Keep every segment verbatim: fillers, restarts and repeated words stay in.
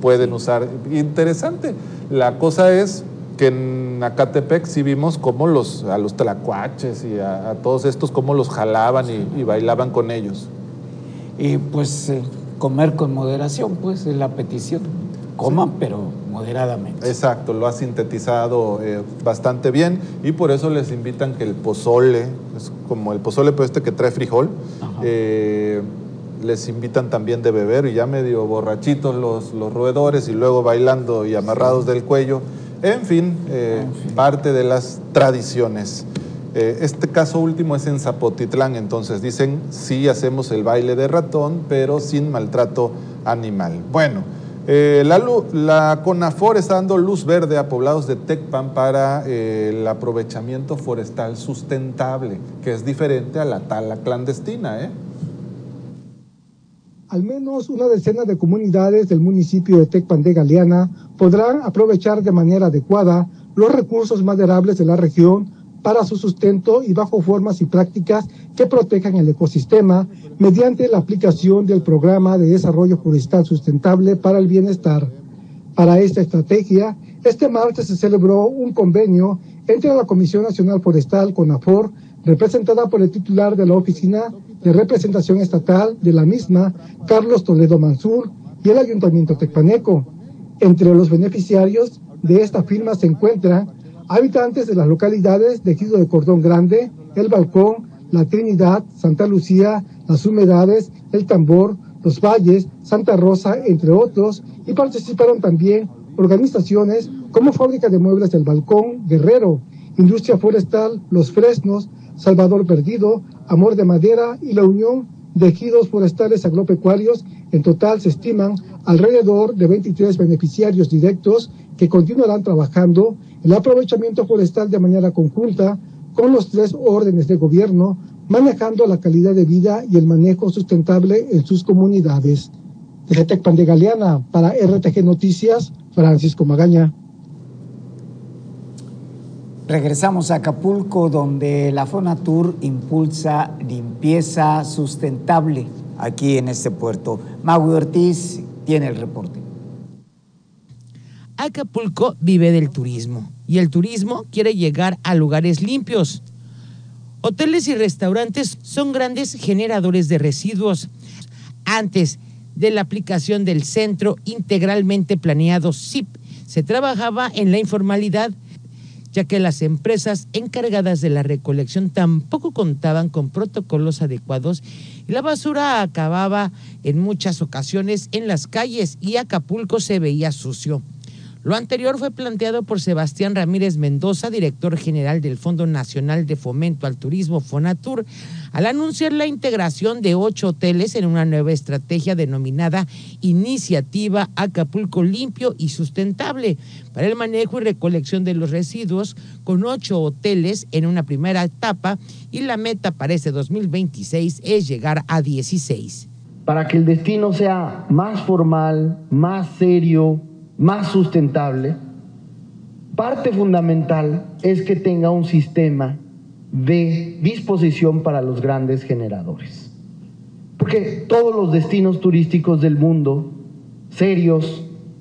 pueden usar. Interesante. La cosa es que en Acatepec sí vimos cómo los, a los tlacuaches y a, a todos estos, cómo los jalaban y, y bailaban con ellos. Y pues eh, comer con moderación, pues es la petición. Coman, sí, pero moderadamente. Exacto, lo ha sintetizado eh, bastante bien y por eso les invitan que el pozole, es como el pozole pero este que trae frijol, eh, les invitan también de beber y ya medio borrachitos los, los roedores y luego bailando y amarrados sí. del cuello. En fin, eh, en fin, parte de las tradiciones. Eh, este caso último es en Zapotitlán, entonces dicen sí hacemos el baile de ratón, pero sin maltrato animal. Bueno, eh, la, la CONAFOR está dando luz verde a poblados de Tecpan para eh, el aprovechamiento forestal sustentable, que es diferente a la tala clandestina, ¿eh? Al menos una decena de comunidades del municipio de Tecpan de Galeana podrán aprovechar de manera adecuada los recursos maderables de la región para su sustento y bajo formas y prácticas que protejan el ecosistema mediante la aplicación del Programa de Desarrollo Forestal Sustentable para el Bienestar. Para esta estrategia, este martes se celebró un convenio entre la Comisión Nacional Forestal, CONAFOR, representada por el titular de la Oficina de Representación Estatal de la misma, Carlos Toledo Mansur, y el Ayuntamiento tecpaneco. Entre los beneficiarios de esta firma se encuentran habitantes de las localidades de Ejido de Cordón Grande, El Balcón, La Trinidad, Santa Lucía, Las Humedades, El Tambor, Los Valles, Santa Rosa, entre otros, y participaron también organizaciones como Fábrica de Muebles del Balcón, Guerrero, Industria Forestal, Los Fresnos, Salvador Perdido, Amor de Madera y la Unión de Ejidos Forestales Agropecuarios. En total se estiman alrededor de veintitrés beneficiarios directos que continuarán trabajando el aprovechamiento forestal de manera conjunta con los tres órdenes de gobierno, manejando la calidad de vida y el manejo sustentable en sus comunidades. Desde Tecpan de Galeana, para R T G Noticias, Francisco Magaña. Regresamos a Acapulco, donde la Fonatur impulsa limpieza sustentable aquí en este puerto. Maui Ortiz tiene el reporte. Acapulco vive del turismo y el turismo quiere llegar a lugares limpios. Hoteles y restaurantes son grandes generadores de residuos. Antes de la aplicación del Centro Integralmente Planeado C I P, se trabajaba en la informalidad, ya que las empresas encargadas de la recolección tampoco contaban con protocolos adecuados y la basura acababa en muchas ocasiones en las calles y Acapulco se veía sucio. Lo anterior fue planteado por Sebastián Ramírez Mendoza, director general del Fondo Nacional de Fomento al Turismo, Fonatur, al anunciar la integración de ocho hoteles en una nueva estrategia denominada Iniciativa Acapulco Limpio y Sustentable para el manejo y recolección de los residuos, con ocho hoteles en una primera etapa, y la meta para este dos mil veintiséis es llegar a dieciséis. Para que el destino sea más formal, más serio, más sustentable, parte fundamental es que tenga un sistema de disposición para los grandes generadores. Porque todos los destinos turísticos del mundo, serios,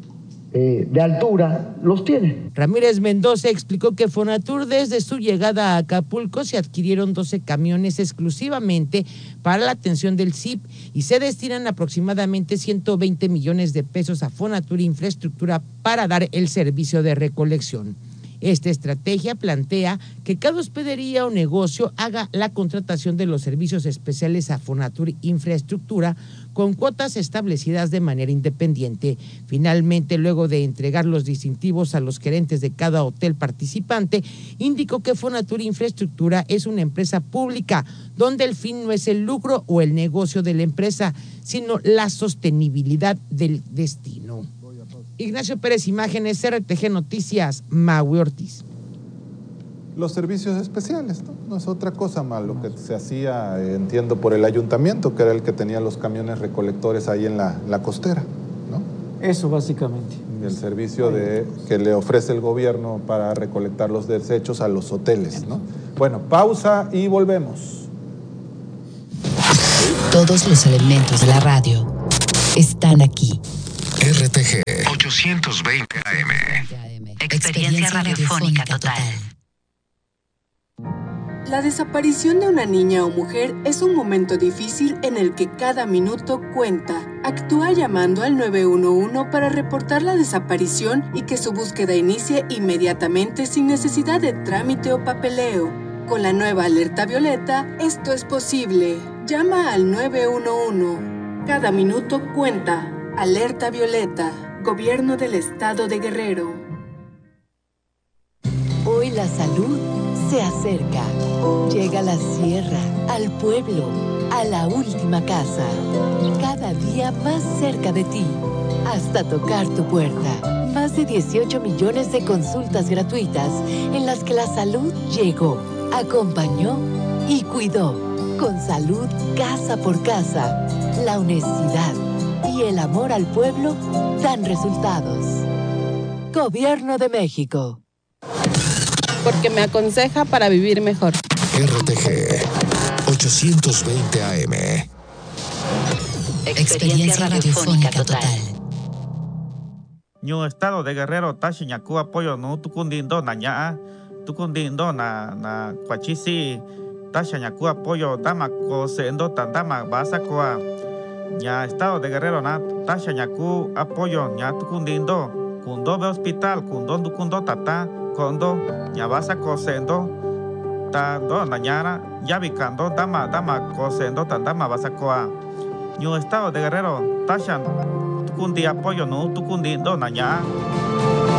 eh, de altura, los tienen. Ramírez Mendoza explicó que Fonatur, desde su llegada a Acapulco, se adquirieron doce camiones exclusivamente para la atención del C I P y se destinan aproximadamente ciento veinte millones de pesos a Fonatur Infraestructura para dar el servicio de recolección. Esta estrategia plantea que cada hospedería o negocio haga la contratación de los servicios especiales a Fonatur Infraestructura con cuotas establecidas de manera independiente. Finalmente, luego de entregar los distintivos a los gerentes de cada hotel participante, indicó que Fonatur Infraestructura es una empresa pública donde el fin no es el lucro o el negocio de la empresa, sino la sostenibilidad del destino. Ignacio Pérez, Imágenes, R T G Noticias, Maui Ortiz. Los servicios especiales, ¿no? No es otra cosa más lo que se hacía, eh, entiendo, por el ayuntamiento, que era el que tenía los camiones recolectores ahí en la, la costera, ¿no? Eso básicamente. Y el servicio de, que le ofrece el gobierno para recolectar los desechos a los hoteles, ¿no? Bueno, pausa y volvemos. Todos los elementos de la radio están aquí. R T G ochocientos veinte A M. Experiencia radiofónica total. La desaparición de una niña o mujer es un momento difícil en el que cada minuto cuenta. Actúa llamando al nueve uno uno para reportar la desaparición y que su búsqueda inicie inmediatamente sin necesidad de trámite o papeleo. Con la nueva alerta violeta, esto es posible. Llama al nueve uno uno. Cada minuto cuenta. Alerta violeta. Gobierno del Estado de Guerrero. Hoy la salud se acerca. Llega a la sierra, al pueblo, a la última casa. Cada día más cerca de ti, hasta tocar tu puerta. Más de dieciocho millones de consultas gratuitas en las que la salud llegó, acompañó y cuidó. Con salud casa por casa, la honestidad y el amor al pueblo dan resultados. Gobierno de México. Porque me aconseja para vivir mejor. R T G ochocientos veinte A M. Experiencia radiofónica total. Ñu estado de Guerrero tashi ñaku apoyo no tukundindo na ñaa tukundindo na na kwachisi tashi ñaku apoyo dama ko sendo tandama basa koa ña estado de Guerrero na tashi ñaku apoyo ña tukundindo kundo be hospital kundo tukundo tata kondo ña basa ko sendo ta do na ñara ya bikando dama dama ko sendo tandama basa koa Ñu estado de Guerrero tashan tukundi apoyo no tukundindo na ñaa